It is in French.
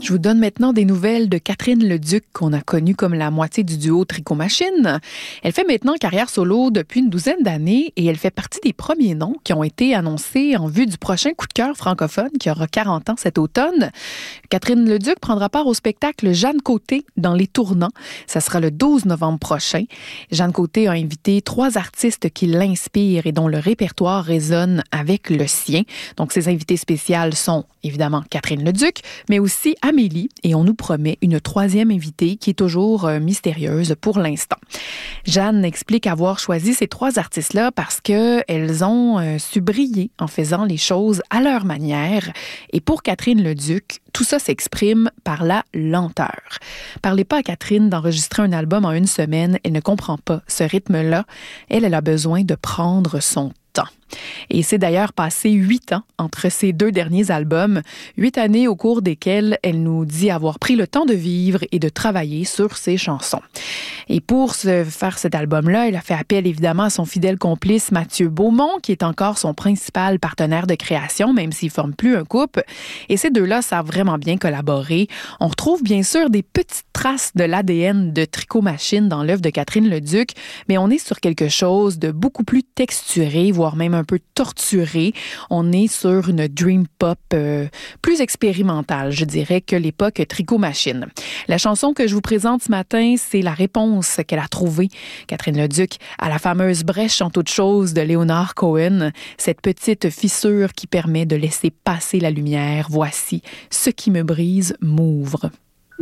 Je vous donne maintenant des nouvelles de Catherine Leduc, qu'on a connue comme la moitié du duo Tricot Machine. Elle fait maintenant carrière solo depuis une douzaine d'années et elle fait partie des premiers noms qui ont été annoncés en vue du prochain coup de cœur francophone qui aura 40 ans cet automne. Catherine Leduc prendra part au spectacle Jeanne Côté dans Les Tournants. Ça sera le 12 novembre prochain. Jeanne Côté a invité 3 artistes qui l'inspirent et dont le répertoire résonne avec le sien. Donc, ses invités spéciales sont évidemment Catherine Leduc, mais aussi Amélie, et on nous promet une 3e invitée qui est toujours mystérieuse pour l'instant. Jeanne explique avoir choisi ces 3 artistes-là parce qu'elles ont su briller en faisant les choses à leur manière. Et pour Catherine Leduc, tout ça s'exprime par la lenteur. Parlez pas à Catherine d'enregistrer un album en une semaine, elle ne comprend pas ce rythme-là. Elle a besoin de prendre son temps. Et c'est d'ailleurs passé 8 ans entre ces 2 derniers albums, 8 années au cours desquelles elle nous dit avoir pris le temps de vivre et de travailler sur ses chansons. Et pour faire cet album-là, elle a fait appel évidemment à son fidèle complice Mathieu Beaumont, qui est encore son principal partenaire de création, même s'ils ne forment plus un couple. Et ces deux-là savent vraiment bien collaborer. On retrouve bien sûr des petites traces de l'ADN de Tricot Machine dans l'œuvre de Catherine Leduc, mais on est sur quelque chose de beaucoup plus texturé, voire même un peu torturé. On est sur une dream pop plus expérimentale, je dirais, que l'époque Tricot Machine. La chanson que je vous présente ce matin, c'est la réponse qu'elle a trouvée, Catherine Leduc, à la fameuse brèche en toute chose de Leonard Cohen, cette petite fissure qui permet de laisser passer la lumière. Voici « Ce qui me brise m'ouvre ».